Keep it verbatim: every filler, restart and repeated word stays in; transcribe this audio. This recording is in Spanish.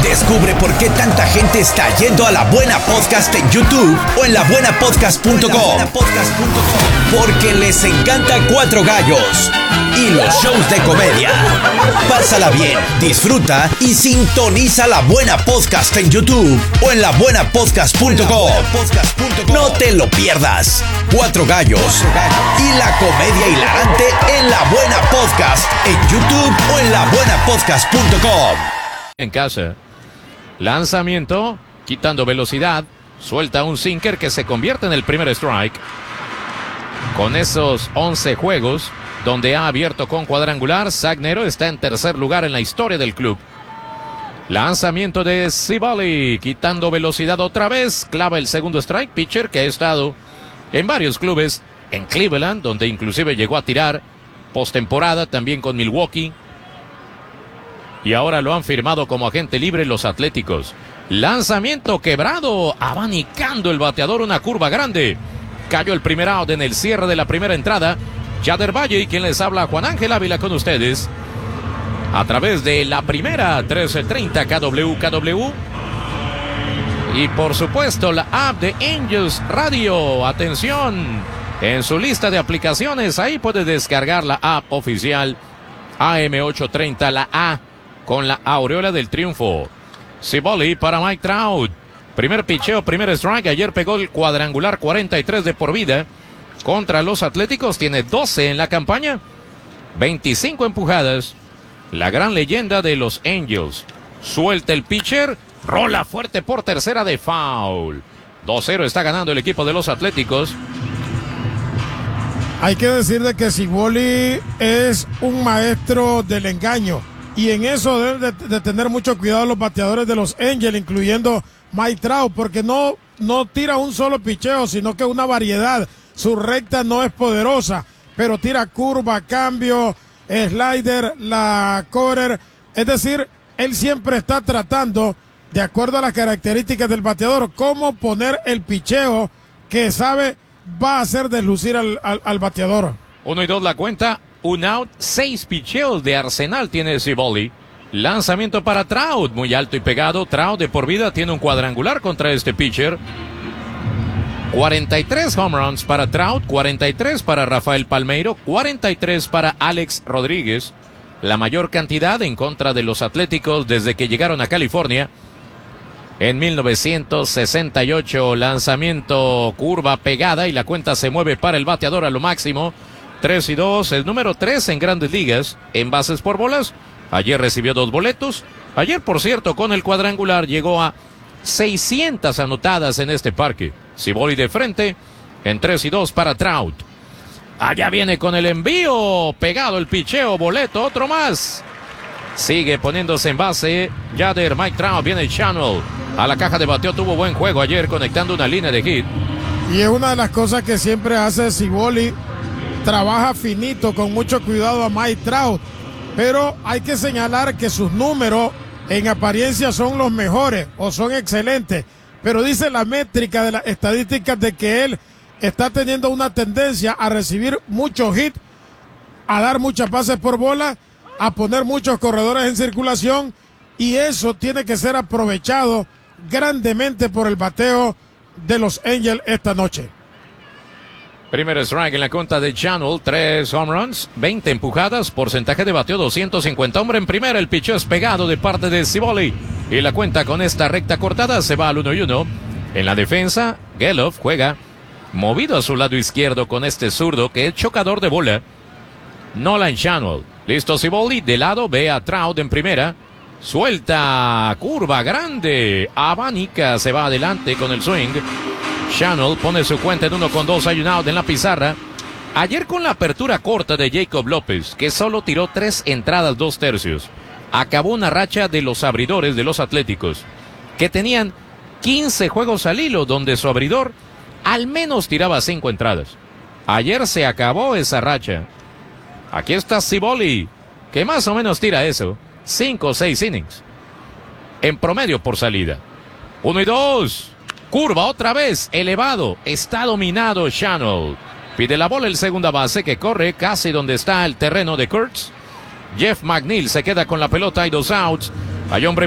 Descubre por qué tanta gente está yendo a La Buena Podcast en YouTube o en la buena podcast punto com. Porque les encanta Cuatro Gallos y los shows de comedia. Pásala bien, disfruta y sintoniza La Buena Podcast en YouTube o en la buena podcast punto com. No te lo pierdas. Cuatro Gallos y la comedia hilarante en La Buena Podcast en YouTube o en la buena podcast punto com. En casa, lanzamiento, quitando velocidad, suelta un sinker que se convierte en el primer strike. Con esos once juegos, donde ha abierto con cuadrangular, Zagnero está en tercer lugar en la historia del club. Lanzamiento de Civale, quitando velocidad otra vez, clava el segundo strike. Pitcher que ha estado en varios clubes, en Cleveland, donde inclusive llegó a tirar postemporada, también con Milwaukee. Y ahora lo han firmado como agente libre los Atléticos. Lanzamiento quebrado, abanicando el bateador, una curva grande. Cayó el primer out en el cierre de la primera entrada. Yader Valle, y quien les habla, Juan Ángel Ávila, con ustedes a través de la primera trece treinta K W K W. Y por supuesto la app de Angels Radio. Atención, en su lista de aplicaciones, ahí puede descargar la app oficial A M ochocientos treinta, la A, con la aureola del triunfo. Civale para Mike Trout. Primer picheo, primer strike. Ayer pegó el cuadrangular cuarenta y tres de por vida contra los Atléticos. Tiene doce en la campaña, veinticinco empujadas. La gran leyenda de los Angels. Suelta el pitcher, rola fuerte por tercera de foul. dos cero está ganando el equipo de los Atléticos. Hay que decir de que Civale es un maestro del engaño. Y en eso deben de, de tener mucho cuidado los bateadores de los Angels, incluyendo Mike Trout, porque no, no tira un solo picheo, sino que una variedad. Su recta no es poderosa, pero tira curva, cambio, slider, la corner. Es decir, él siempre está tratando, de acuerdo a las características del bateador, cómo poner el picheo que sabe va a hacer deslucir al, al, al bateador. Uno y dos la cuenta. Un out, seis picheos de arsenal tiene Civale. Lanzamiento para Trout, muy alto y pegado. Trout de por vida tiene un cuadrangular contra este pitcher. cuarenta y tres home runs para Trout, cuarenta y tres para Rafael Palmeiro, cuarenta y tres para Alex Rodríguez. La mayor cantidad en contra de los Atléticos desde que llegaron a California en mil novecientos sesenta y ocho. Lanzamiento, curva pegada, y la cuenta se mueve para el bateador a lo máximo. tres y dos, el número tres en Grandes Ligas en bases por bolas. Ayer recibió dos boletos. Ayer, por cierto, con el cuadrangular llegó a seiscientas anotadas en este parque. Civale de frente en tres y dos para Trout. Allá viene con el envío, pegado el picheo, boleto, otro más. Sigue poniéndose en base Yader, Mike Trout, viene el Channel a la caja de bateo. Tuvo buen juego ayer conectando una línea de hit. Y es una de las cosas que siempre hace Civale. Trabaja finito, con mucho cuidado a Mike Trout, pero hay que señalar que sus números en apariencia son los mejores o son excelentes, pero dice la métrica de las estadísticas de que él está teniendo una tendencia a recibir muchos hits, a dar muchas pases por bola, a poner muchos corredores en circulación, y eso tiene que ser aprovechado grandemente por el bateo de los Angels esta noche. Primer strike en la cuenta de Channel, tres home runs, veinte empujadas, porcentaje de bateo doscientos cincuenta. Hombre en primera, el picheo es pegado de parte de Civale. Y la cuenta con esta recta cortada se va al uno y uno. En la defensa, Gelof juega movido a su lado izquierdo con este zurdo que es chocador de bola. Nolan Channel. Listo Civale, de lado, ve a Trout en primera. Suelta, curva grande, abanica, se va adelante con el swing. Channel pone su cuenta en uno con dos, hay un out en la pizarra. Ayer con la apertura corta de Jacob López, que solo tiró tres entradas, dos tercios, acabó una racha de los abridores de los Atléticos, que tenían quince juegos al hilo, donde su abridor al menos tiraba cinco entradas. Ayer se acabó esa racha. Aquí está Civale, que más o menos tira eso, cinco o seis innings, en promedio por salida. Uno y dos. Curva otra vez, elevado, está dominado Channel. Pide la bola el segunda base que corre casi donde está el terreno de Kurtz. Jeff McNeil se queda con la pelota, hay dos outs. Hay hombre